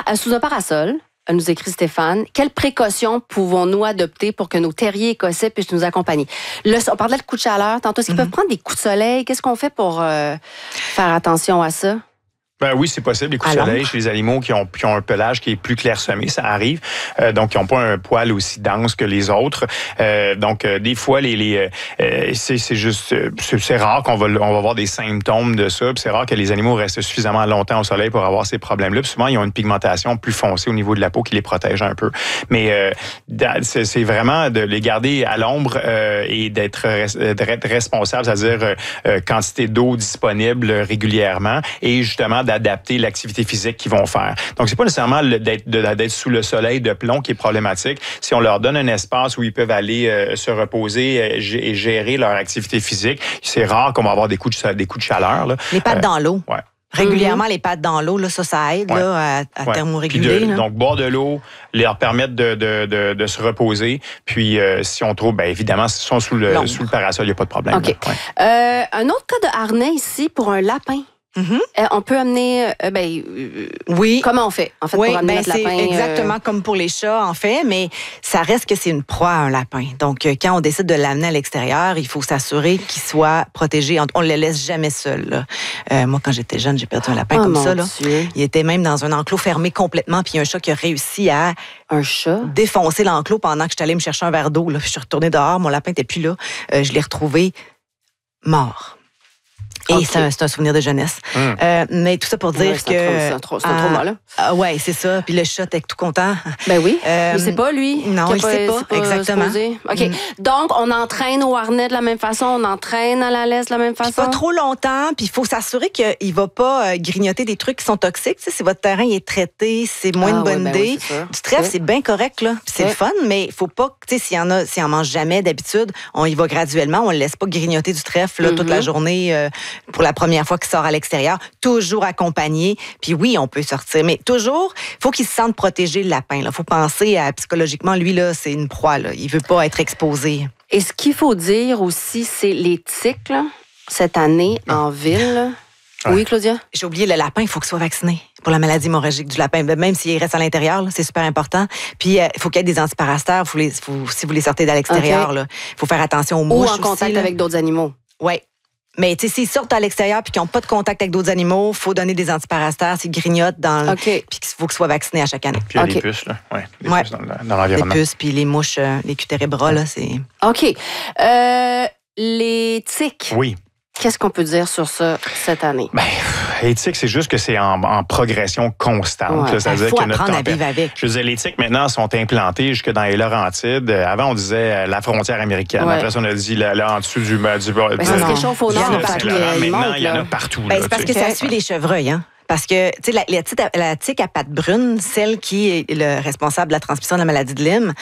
Sous un parasol, nous écrit Stéphane, quelles précautions pouvons-nous adopter pour que nos terriers écossais puissent nous accompagner? On parlait de coups de chaleur tantôt. Est-ce qu'ils peuvent prendre des coups de soleil? Qu'est-ce qu'on fait pour faire attention à ça? Ben oui, c'est possible. Les coups de soleil chez les animaux qui ont un pelage qui est plus clairsemé, ça arrive. Donc, ils n'ont pas un poil aussi dense que les autres. Donc, des fois, c'est rare on va avoir des symptômes de ça. Puis c'est rare que les animaux restent suffisamment longtemps au soleil pour avoir ces problèmes-là. Puis souvent, ils ont une pigmentation plus foncée au niveau de la peau qui les protège un peu. Mais c'est vraiment de les garder à l'ombre et d'être responsable, c'est-à-dire quantité d'eau disponible régulièrement et justement d'adapter l'activité physique qu'ils vont faire. Donc, c'est pas nécessairement d'être sous le soleil de plomb qui est problématique. Si on leur donne un espace où ils peuvent aller se reposer et gérer leur activité physique, c'est rare qu'on va avoir des coups de chaleur. Là. Les pattes dans l'eau. Ouais. Régulièrement, les pattes dans l'eau, là, ça aide là, à thermoréguler. Donc, boire de l'eau, leur permettre de se reposer. Puis, si on trouve, bien évidemment, s'ils sont sous le parasol, il n'y a pas de problème. OK. Un autre cas de harnais ici pour un lapin. On peut amener... oui. Comment on fait, en fait, pour amener notre lapin? C'est exactement comme pour les chats, en fait, mais ça reste que c'est une proie, un lapin. Donc, quand on décide de l'amener à l'extérieur, il faut s'assurer qu'il soit protégé. On ne le laisse jamais seul. Moi, quand j'étais jeune, j'ai perdu un lapin comme ça. Là. Il était même dans un enclos fermé complètement, puis il y a un chat qui a réussi à défoncer l'enclos pendant que j'étais allée me chercher un verre d'eau. Là. Je suis retournée dehors, mon lapin n'était plus là. Je l'ai retrouvé mort. Et c'est un souvenir de jeunesse. Mais tout ça pour dire que... C'est un trauma, là. Oui, c'est ça. Puis le chat était tout content. Ben oui. Mais c'est pas lui. Non, il sait pas. Exactement. OK. Donc, on entraîne au harnais de la même façon, on entraîne à la laisse de la même façon. Puis pas trop longtemps. Puis il faut s'assurer qu'il va pas grignoter des trucs qui sont toxiques. Tu sais, si votre terrain est traité, c'est moins une bonne idée. Du trèfle, c'est bien correct, là. Puis c'est le fun, mais il faut pas... Tu sais, s'il en mange jamais d'habitude, on y va graduellement. On le laisse pas grignoter du trèfle là, toute la journée... pour la première fois qu'il sort à l'extérieur, toujours accompagné. Puis oui, on peut sortir, mais toujours, il faut qu'il se sente protégé, le lapin. Il faut penser à, psychologiquement, lui, là, c'est une proie. Là. Il veut pas être exposé. Et ce qu'il faut dire aussi, c'est les tiques, là, cette année, en ville. Là. Oui, Claudia? J'ai oublié, le lapin, il faut qu'il soit vacciné pour la maladie hémorragique du lapin. Même s'il reste à l'intérieur, là, c'est super important. Puis, il faut qu'il y ait des antiparasitaires. Si vous les sortez de l'extérieur, il faut faire attention aux mouches. Ou en contact aussi, avec d'autres animaux. Oui. Mais tu sais, s'ils sortent à l'extérieur puis qu'ils n'ont pas de contact avec d'autres animaux, il faut donner des antiparasitaires, s'ils grignotent puis qu'il faut qu'ils soient vaccinés à chaque année. Puis il y a les puces, là. Les puces dans l'environnement. Les puces, puis les mouches, les cutérébras, là, c'est... OK. Les tiques. Oui. Qu'est-ce qu'on peut dire sur ça cette année? Ben, les tiques, c'est juste que c'est en progression constante. Il faut apprendre à vivre avec. Je veux dire, les tiques, maintenant, sont implantées jusque dans les Laurentides. Avant, on disait la frontière américaine. Après ça, on a dit là en dessous du ça se réchauffe au nord. Maintenant, il y en a partout. C'est parce que ça suit les chevreuils, hein? Parce que, tu sais, la tique à pattes brunes, celle qui est le responsable de la transmission de la maladie de Lyme,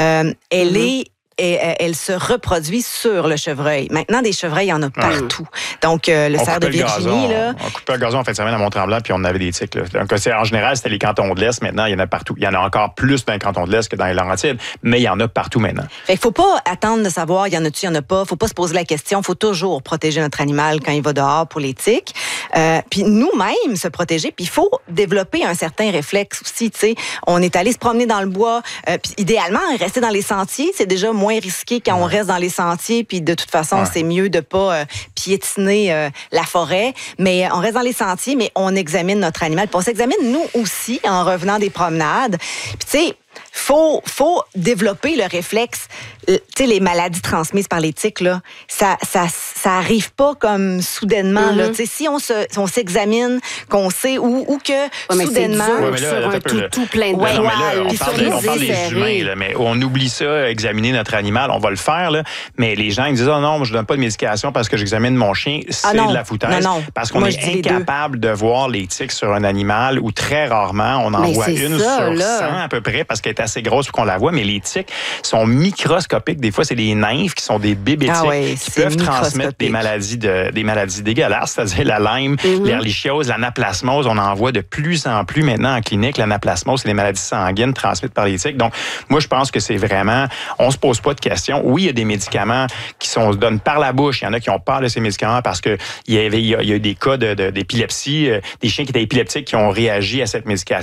elle se reproduit sur le chevreuil. Maintenant, des chevreuils, il y en a partout. Donc, le cerf de Virginie, là... On coupait le gazon en fin de semaine à Mont-Tremblant, puis on avait des tiques. Là. Donc, en général, c'était les cantons de l'Est. Maintenant, il y en a partout. Il y en a encore plus dans les cantons de l'Est que dans les Laurentides, mais il y en a partout maintenant. Fait qu'il faut pas attendre de savoir, il y en a-tu, il y en a pas. Faut pas se poser la question. Faut toujours protéger notre animal quand il va dehors pour les tiques. Puis nous-mêmes, se protéger. Puis il faut développer un certain réflexe aussi, tu sais. On est allé se promener dans le bois. Puis idéalement, rester dans les sentiers, c'est déjà moins risqué quand on reste dans les sentiers, puis de toute façon, c'est mieux de pas piétiner la forêt, mais on reste dans les sentiers, mais on examine notre animal, puis on s'examine nous aussi en revenant des promenades. Puis tu sais, faut développer le réflexe. Tu sais, les maladies transmises par les tiques, là, ça arrive pas comme soudainement. Là. Tu sais, si on s'examine, qu'on sait ou que soudainement... sur un tout plein de poils. On parle des humains, là, mais on oublie ça, examiner notre animal, on va le faire, là, mais les gens ils disent « Oh non, je donne pas de médication parce que j'examine mon chien », c'est de la foutaise. Non. Parce qu'on est incapable de voir les tiques sur un animal ou très rarement, on en voit une sur 100 à peu près parce qu'elle est assez grosse pour qu'on la voit, mais les tiques sont microscopiques. Des fois, c'est des nymphes qui sont des bébés tiques qui peuvent transmettre des maladies dégueulasses, c'est-à-dire la Lyme, l'ehrlichiose, l'anaplasmose. On en voit de plus en plus maintenant en clinique. L'anaplasmose, c'est des maladies sanguines transmises par les tiques. Donc, moi, je pense que c'est vraiment... On se pose pas de questions. Oui, il y a des médicaments qui se donnent par la bouche. Il y en a qui ont peur de ces médicaments parce que il y a eu des cas d'épilepsie, des chiens qui étaient épileptiques qui ont réagi à cette médication.